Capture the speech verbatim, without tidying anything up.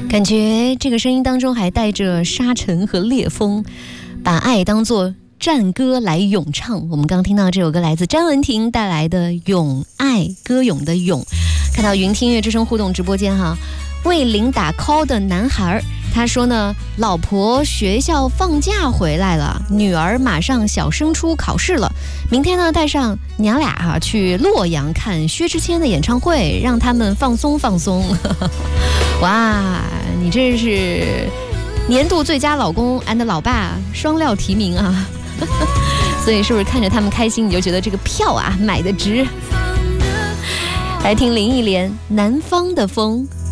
感觉这个声音当中还带着沙尘和烈风，把爱当作战歌来咏唱。我们刚刚听到这首歌来自詹雯婷带来的《咏爱》，歌咏的咏。看到云听乐之声互动直播间哈，为零打 call 的男孩他说呢，老婆学校放假回来了，女儿马上小升初考试了，明天呢带上娘俩哈、啊、去洛阳看薛之谦的演唱会，让他们放松放松。哇，你这是年度最佳老公 and 老爸双料提名啊！所以是不是看着他们开心，你就觉得这个票啊买得值？来听林忆莲《南方的风》。